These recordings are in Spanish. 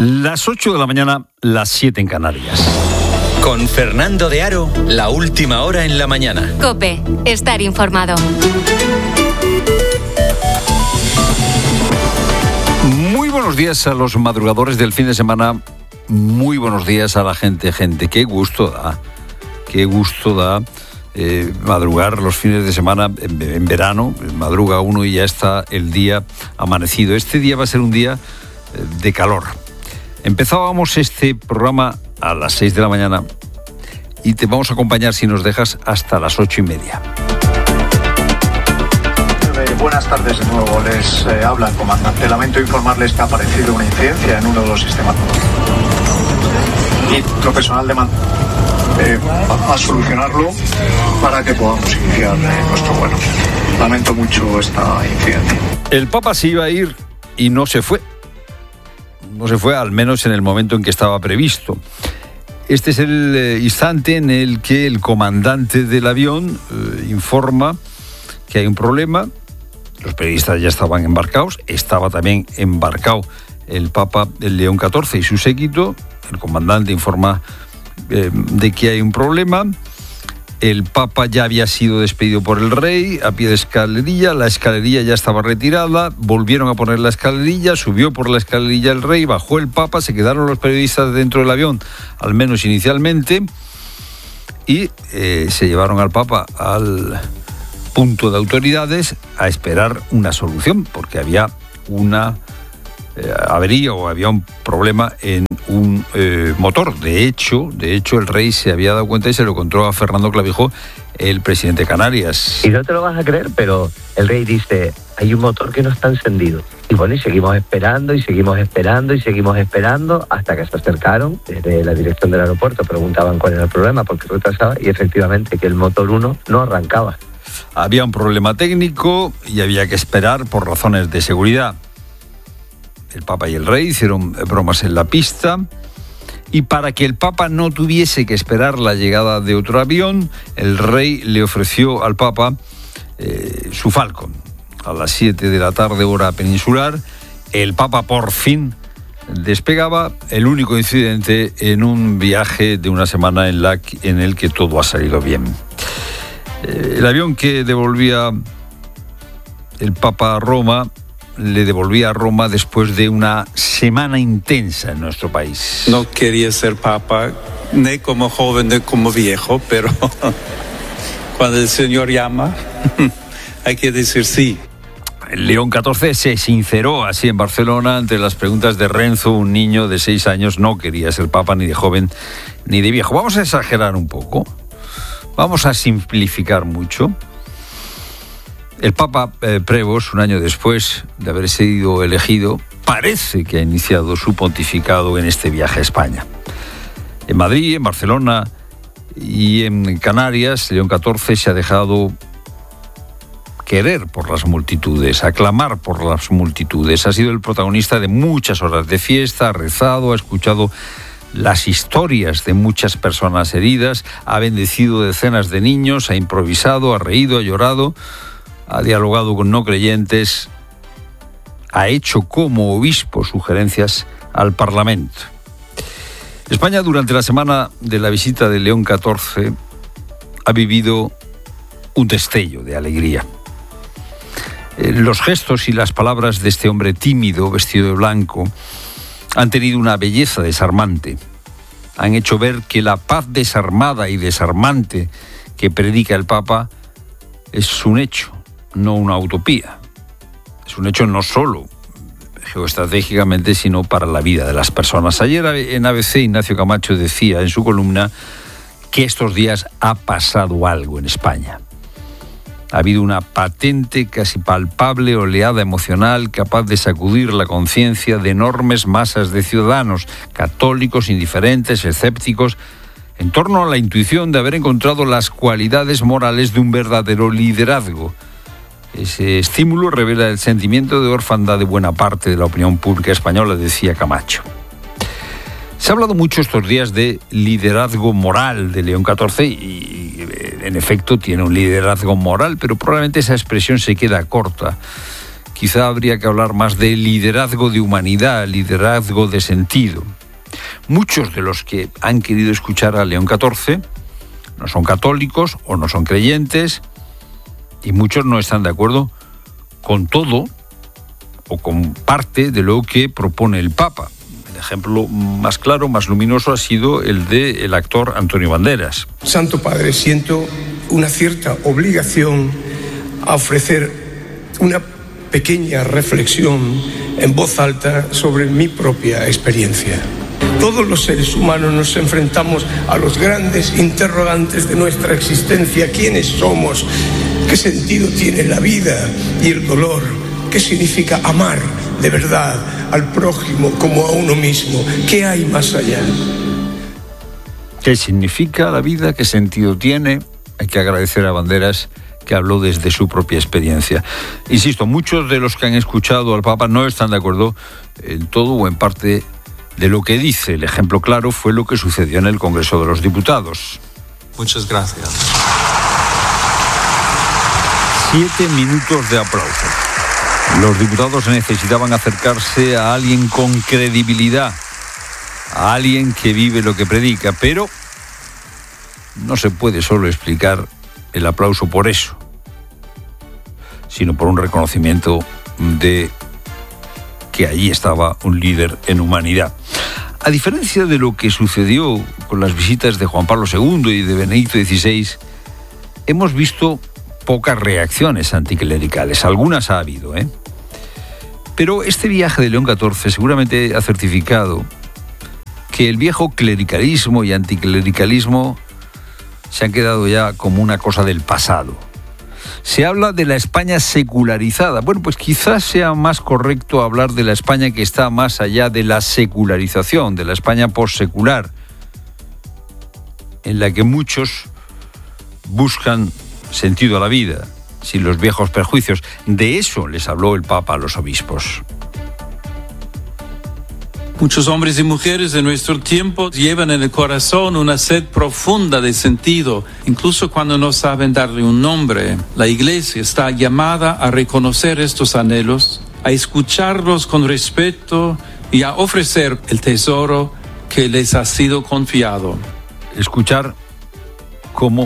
Las 8 de la mañana, las 7 en Canarias. Con Fernando de Aro, la última hora en la mañana. COPE, estar informado. Muy buenos días a los madrugadores del fin de semana. Muy buenos días a la gente. Qué gusto da madrugar los fines de semana en verano. Madruga uno y ya está el día amanecido. Este día va a ser un día de calor. Empezábamos este programa a las 6 de la mañana y te vamos a acompañar, si nos dejas, hasta las 8:30. Buenas tardes de nuevo, les habla el comandante. Lamento informarles que ha aparecido una incidencia en uno de los sistemas. Y lo personal de a solucionarlo para que podamos iniciar nuestro vuelo. Lamento mucho esta incidencia. El Papa se iba a ir y no se fue. No se fue, al menos en el momento en que estaba previsto. Este es el instante en el que el comandante del avión informa que hay un problema. Los periodistas ya estaban embarcados. Estaba también embarcado el Papa, el León XIV y su séquito. El comandante informa de que hay un problema. El Papa ya había sido despedido por el rey a pie de escalerilla. La escalerilla ya estaba retirada. Volvieron a poner la escalerilla. Subió por la escalerilla el rey. Bajó el Papa. Se quedaron los periodistas dentro del avión, al menos inicialmente. Y se llevaron al Papa al punto de autoridades a esperar una solución, porque había una avería o había un problema en un motor. De hecho, el rey se había dado cuenta y se lo contó a Fernando Clavijo, el presidente de Canarias. Y no te lo vas a creer, pero el rey dice, hay un motor que no está encendido. Y bueno, y seguimos esperando, hasta que se acercaron desde la dirección del aeropuerto, preguntaban cuál era el problema, por qué retrasaba, y efectivamente que el motor 1 no arrancaba. Había un problema técnico y había que esperar por razones de seguridad. El Papa y el rey hicieron bromas en la pista, y para que el Papa no tuviese que esperar la llegada de otro avión, el rey le ofreció al Papa su Falcon. A las 7 de la tarde, hora peninsular, el Papa por fin despegaba, el único incidente en un viaje de una semana en el que todo ha salido bien. El avión que devolvía el Papa a Roma le devolvía a Roma después de una semana intensa en nuestro país. No quería ser papa, ni como joven ni como viejo, pero cuando el Señor llama, hay que decir sí. El León XIV se sinceró así en Barcelona ante las preguntas de Renzo. Un niño de 6 años no quería ser papa ni de joven ni de viejo. Vamos a exagerar un poco, vamos a simplificar mucho. El Papa Prevost, un año después de haber sido elegido, parece que ha iniciado su pontificado en este viaje a España. En Madrid, en Barcelona y en Canarias, León XIV se ha dejado querer por las multitudes, aclamar por las multitudes. Ha sido el protagonista de muchas horas de fiesta, ha rezado, ha escuchado las historias de muchas personas heridas, ha bendecido decenas de niños, ha improvisado, ha reído, ha llorado, ha dialogado con no creyentes, ha hecho como obispo sugerencias al Parlamento. España, durante la semana de la visita de León XIV, ha vivido un destello de alegría. Los gestos y las palabras de este hombre tímido, vestido de blanco, han tenido una belleza desarmante. Han hecho ver que la paz desarmada y desarmante que predica el Papa es un hecho, no una utopía. Es un hecho no solo geoestratégicamente, sino para la vida de las personas. Ayer en ABC, Ignacio Camacho decía en su columna que estos días ha pasado algo en España. Ha habido una patente, casi palpable oleada emocional capaz de sacudir la conciencia de enormes masas de ciudadanos, católicos, indiferentes, escépticos, en torno a la intuición de haber encontrado las cualidades morales de un verdadero liderazgo. Ese estímulo revela el sentimiento de orfandad de buena parte de la opinión pública española, decía Camacho. Se ha hablado mucho estos días de liderazgo moral de León XIV y en efecto tiene un liderazgo moral, pero probablemente esa expresión se queda corta. quizá habría que hablar más de liderazgo de humanidad, liderazgo de sentido. Muchos de los que han querido escuchar a León XIV no son católicos o no son creyentes, y muchos no están de acuerdo con todo o con parte de lo que propone el Papa. El ejemplo más claro, más luminoso, ha sido el del actor Antonio Banderas. Santo Padre, siento una cierta obligación a ofrecer una pequeña reflexión en voz alta sobre mi propia experiencia. Todos los seres humanos nos enfrentamos a los grandes interrogantes de nuestra existencia. ¿Quiénes somos? ¿Qué sentido tiene la vida y el dolor? ¿Qué significa amar de verdad al prójimo como a uno mismo? ¿Qué hay más allá? ¿Qué significa la vida? ¿Qué sentido tiene? Hay que agradecer a Banderas que habló desde su propia experiencia. Insisto, muchos de los que han escuchado al Papa no están de acuerdo en todo o en parte de lo que dice. El ejemplo claro fue lo que sucedió en el Congreso de los Diputados. Muchas gracias. 7 minutos de aplauso. Los diputados necesitaban acercarse a alguien con credibilidad, a alguien que vive lo que predica, pero no se puede solo explicar el aplauso por eso, sino por un reconocimiento de que allí estaba un líder en humanidad. A diferencia de lo que sucedió con las visitas de Juan Pablo II y de Benedicto XVI, hemos visto pocas reacciones anticlericales. Algunas ha habido, Pero este viaje de León XIV seguramente ha certificado que el viejo clericalismo y anticlericalismo se han quedado ya como una cosa del pasado. Se habla de la España secularizada. Bueno, pues quizás sea más correcto hablar de la España que está más allá de la secularización, de la España postsecular, en la que muchos buscan sentido a la vida, sin los viejos prejuicios. De eso les habló el Papa a los obispos. Muchos hombres y mujeres de nuestro tiempo llevan en el corazón una sed profunda de sentido, incluso cuando no saben darle un nombre. La Iglesia está llamada a reconocer estos anhelos, a escucharlos con respeto y a ofrecer el tesoro que les ha sido confiado. Escuchar cómo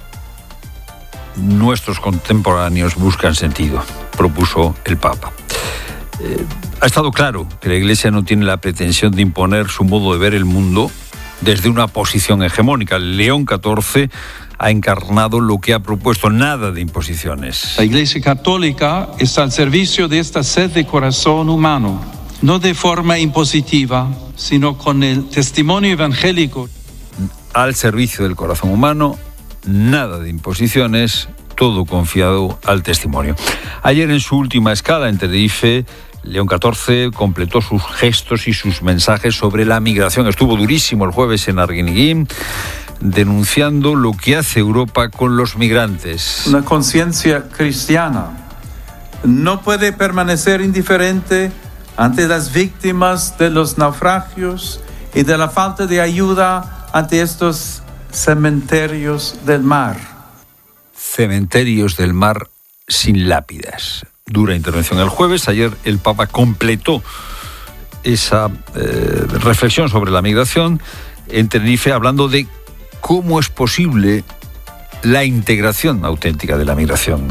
nuestros contemporáneos buscan sentido, propuso el Papa. Ha estado claro que la Iglesia no tiene la pretensión de imponer su modo de ver el mundo desde una posición hegemónica. León XIV ha encarnado lo que ha propuesto, nada de imposiciones. La Iglesia Católica está al servicio de esta sed de corazón humano, no de forma impositiva, sino con el testimonio evangélico. Al servicio del corazón humano, nada de imposiciones, todo confiado al testimonio. Ayer, en su última escala en Tenerife, León XIV completó sus gestos y sus mensajes sobre la migración. Estuvo durísimo el jueves en Arguineguín, denunciando lo que hace Europa con los migrantes. Una conciencia cristiana no puede permanecer indiferente ante las víctimas de los naufragios y de la falta de ayuda ante estos cementerios del mar. Cementerios del mar sin lápidas. Dura intervención el jueves. Ayer el Papa completó esa reflexión sobre la migración en Tenerife, hablando de cómo es posible la integración auténtica de la migración.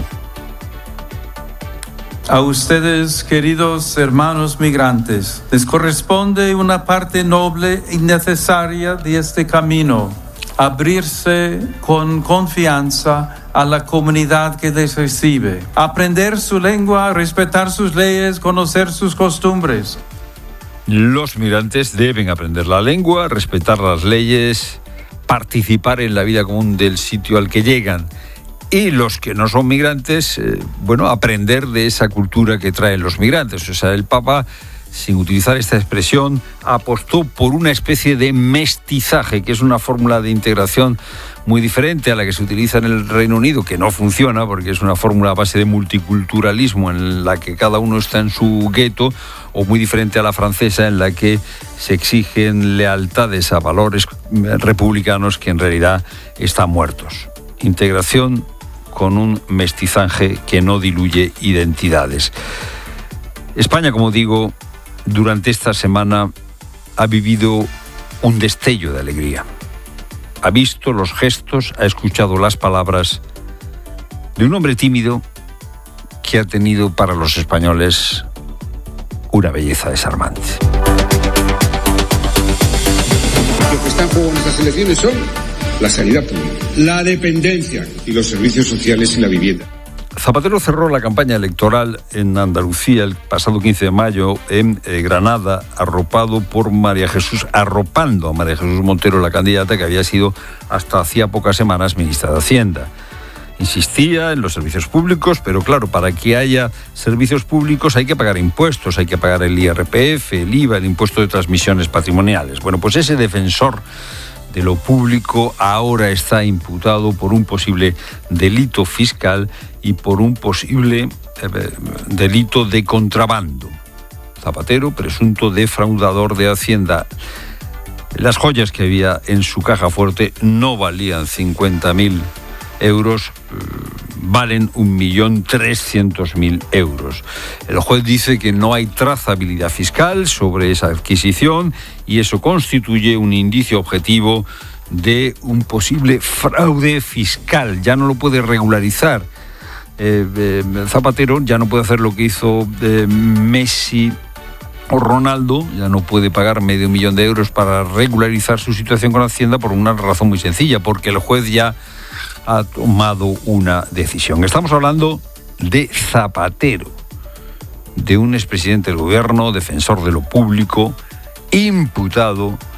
A ustedes, queridos hermanos migrantes, les corresponde una parte noble y necesaria de este camino: abrirse con confianza a la comunidad que les recibe, aprender su lengua, respetar sus leyes, conocer sus costumbres. Los migrantes deben aprender la lengua, respetar las leyes, participar en la vida común del sitio al que llegan. Y los que no son migrantes, aprender de esa cultura que traen los migrantes. O sea, el Papa, sin utilizar esta expresión, apostó por una especie de mestizaje, que es una fórmula de integración muy diferente a la que se utiliza en el Reino Unido, que no funciona porque es una fórmula a base de multiculturalismo en la que cada uno está en su gueto, o muy diferente a la francesa, en la que se exigen lealtades a valores republicanos que en realidad están muertos. Integración con un mestizaje que no diluye identidades. España, como digo, durante esta semana ha vivido un destello de alegría. Ha visto los gestos, ha escuchado las palabras de un hombre tímido que ha tenido para los españoles una belleza desarmante. Lo que está en juego en estas elecciones son la sanidad pública, la dependencia y los servicios sociales y la vivienda. Zapatero cerró la campaña electoral en Andalucía el pasado 15 de mayo en Granada, arropando a María Jesús Montero, la candidata que había sido hasta hacía pocas semanas ministra de Hacienda. Insistía en los servicios públicos, pero claro, para que haya servicios públicos hay que pagar impuestos, hay que pagar el IRPF, el IVA, el impuesto de transmisiones patrimoniales. Bueno, pues ese defensor de lo público ahora está imputado por un posible delito fiscal y por un posible delito de contrabando. Zapatero, presunto defraudador de Hacienda. Las joyas que había en su caja fuerte no valían 50.000 euros, valen 1.300.000 euros. El juez dice que no hay trazabilidad fiscal sobre esa adquisición y eso constituye un indicio objetivo de un posible fraude fiscal. Ya no lo puede regularizar. Zapatero ya no puede hacer lo que hizo Messi o Ronaldo, ya no puede pagar 500.000 euros para regularizar su situación con Hacienda por una razón muy sencilla, porque el juez ya ha tomado una decisión. Estamos hablando de Zapatero, de un expresidente del gobierno, defensor de lo público, imputado